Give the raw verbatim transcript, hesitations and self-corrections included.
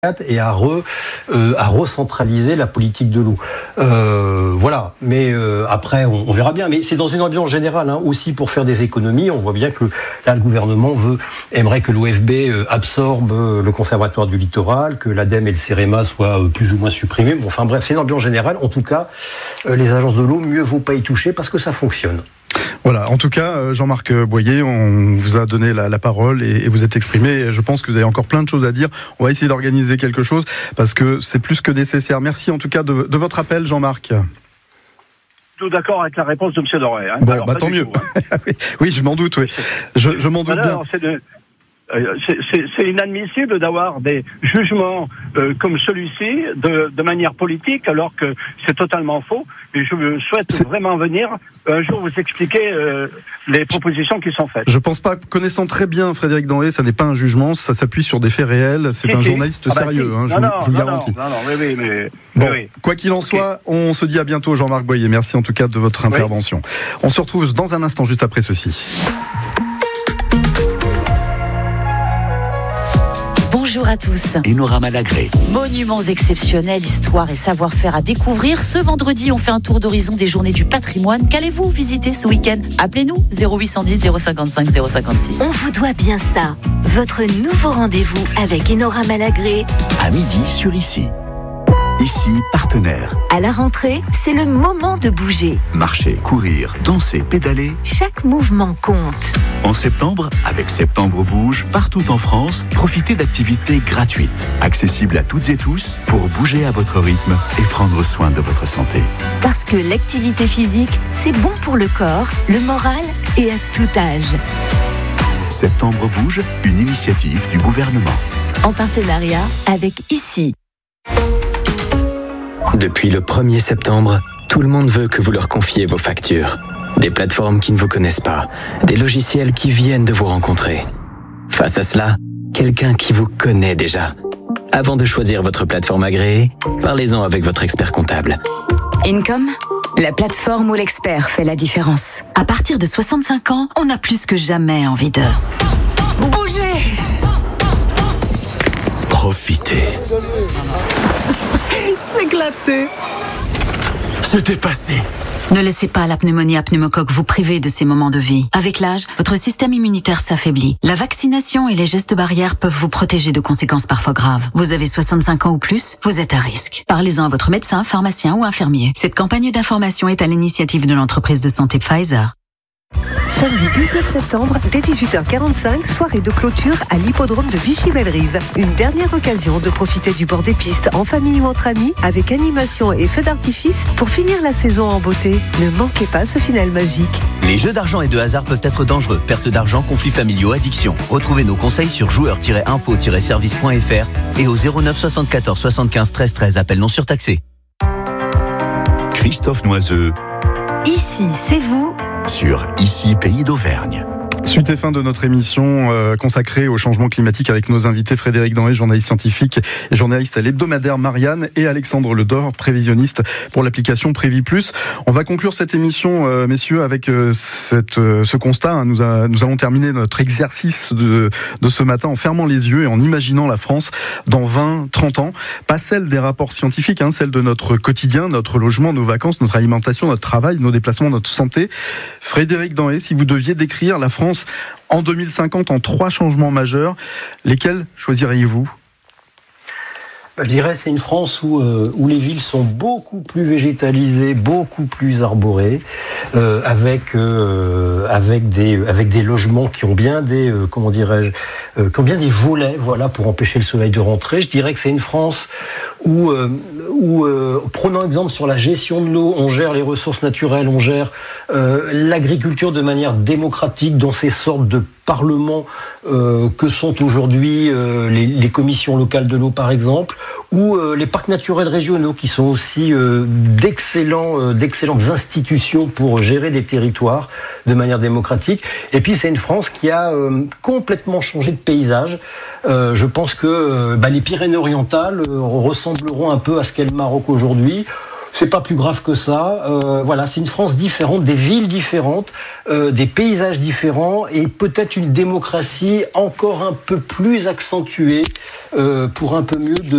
et à, re, euh, à recentraliser la politique de l'eau. Euh, voilà, mais euh, après on, on verra bien. Mais c'est dans une ambiance générale, hein, aussi pour faire des économies. On voit bien que là le gouvernement veut, aimerait que l'O F B euh, absorbe euh, le Conservatoire du littoral, que l'ADEME et le CEREMA soient euh, plus ou moins supprimés. Bon, enfin bref, c'est une ambiance générale. En tout cas, euh, les agences de l'eau, mieux vaut pas y toucher parce que ça fonctionne. Voilà, en tout cas, Jean-Marc Boyer, on vous a donné la, la parole et, et vous êtes exprimé. Je pense que vous avez encore plein de choses à dire. On va essayer d'organiser quelque chose parce que c'est plus que nécessaire. Merci en tout cas de, de votre appel, Jean-Marc. Tout d'accord avec la réponse de M. Doré. Hein. Bon, Alors, bah tant mieux. Tout, hein. Oui, je m'en doute, oui. Je, je m'en doute Alors, bien. C'est de... C'est, c'est, c'est inadmissible d'avoir des jugements euh, comme celui-ci de, de manière politique, alors que c'est totalement faux. Et je souhaite c'est... vraiment venir un jour vous expliquer euh, les propositions qui sont faites. Je pense pas, connaissant très bien Frédéric Danhé, ça n'est pas un jugement, ça s'appuie sur des faits réels. C'est si, un si. journaliste ah bah sérieux, si. hein, je, non, vous, je vous non, garantis. Non, non, oui, oui, mais... Bon, oui. Quoi qu'il en okay. soit, on se dit à bientôt, Jean-Marc Boyer. Merci en tout cas de votre intervention. Oui. On se retrouve dans un instant, juste après ceci. Bonjour à tous. Enora Malagré. Monuments exceptionnels, histoire et savoir-faire à découvrir. Ce vendredi, on fait un tour d'horizon des journées du patrimoine. Qu'allez-vous visiter ce week-end ? Appelez-nous zéro huit cent dix zéro cinquante-cinq zéro cinquante-six. On vous doit bien ça. Votre nouveau rendez-vous avec Enora Malagré. À midi sur Ici. Ici, partenaire. À la rentrée, c'est le moment de bouger. Marcher, courir, danser, pédaler. Chaque mouvement compte. En septembre, avec Septembre Bouge, partout en France, profitez d'activités gratuites, accessibles à toutes et tous, pour bouger à votre rythme et prendre soin de votre santé. Parce que l'activité physique, c'est bon pour le corps, le moral et à tout âge. Septembre Bouge, une initiative du gouvernement. En partenariat avec Ici. Depuis le premier septembre, tout le monde veut que vous leur confiez vos factures. Des plateformes qui ne vous connaissent pas, des logiciels qui viennent de vous rencontrer. Face à cela, quelqu'un qui vous connaît déjà. Avant de choisir votre plateforme agréée, parlez-en avec votre expert comptable. Income, la plateforme où l'expert fait la différence. À partir de soixante-cinq ans, on a plus que jamais envie de bouger. Profitez. S'éclater. Se dépasser. Ne laissez pas la pneumonie à pneumocoque vous priver de ces moments de vie. Avec l'âge, votre système immunitaire s'affaiblit. La vaccination et les gestes barrières peuvent vous protéger de conséquences parfois graves. Vous avez soixante-cinq ans ou plus, vous êtes à risque. Parlez-en à votre médecin, pharmacien ou infirmier. Cette campagne d'information est à l'initiative de l'entreprise de santé Pfizer. Samedi dix-neuf septembre, dès dix-huit heures quarante-cinq, soirée de clôture à l'hippodrome de Vichy-Bellerive. Une dernière occasion de profiter du bord des pistes en famille ou entre amis, avec animation et feux d'artifice pour finir la saison en beauté. Ne manquez pas ce final magique. Les jeux d'argent et de hasard peuvent être dangereux. Perte d'argent, conflits familiaux, addiction. Retrouvez nos conseils sur joueurs tiret info tiret service point f r et au zéro neuf soixante-quatorze soixante-quinze treize treize, appel non surtaxé. Christophe Noiseux. Ici, c'est vous. Sur Ici, Pays d'Auvergne. Suite et fin de notre émission euh, consacrée au changement climatique avec nos invités Frédéric Danhé, journaliste scientifique et journaliste à l'hebdomadaire Marianne, et Alexandre Ledor, prévisionniste pour l'application Prévis Plus. On va conclure cette émission, euh, messieurs, avec euh, cette, euh, ce constat. Hein. Nous, a, nous allons terminer notre exercice de, de ce matin en fermant les yeux et en imaginant la France dans vingt, trente ans. Pas celle des rapports scientifiques, hein, celle de notre quotidien, notre logement, nos vacances, notre alimentation, notre travail, nos déplacements, notre santé. Frédéric Danhé, si vous deviez décrire la France en deux mille cinquante en trois changements majeurs, lesquels choisiriez-vous ? Je dirais c'est une France où, euh, où les villes sont beaucoup plus végétalisées, beaucoup plus arborées, euh, avec euh, avec des avec des logements qui ont bien des euh, comment dirais-je, euh, qui ont bien des volets, voilà, pour empêcher le soleil de rentrer. Je dirais que c'est une France où euh, où euh, prenant exemple sur la gestion de l'eau, on gère les ressources naturelles, on gère euh, l'agriculture de manière démocratique dans ces sortes de parlements euh, que sont aujourd'hui euh, les, les commissions locales de l'eau par exemple, ou euh, les parcs naturels régionaux qui sont aussi euh, d'excellents, euh, d'excellentes institutions pour gérer des territoires de manière démocratique. Et puis c'est une France qui a euh, complètement changé de paysage. Euh, je pense que euh, bah, les Pyrénées-Orientales euh, ressembleront un peu à ce qu'est le Maroc aujourd'hui. C'est pas plus grave que ça. Euh, voilà, c'est une France différente, des villes différentes, euh, des paysages différents et peut-être une démocratie encore un peu plus accentuée euh, pour un peu mieux de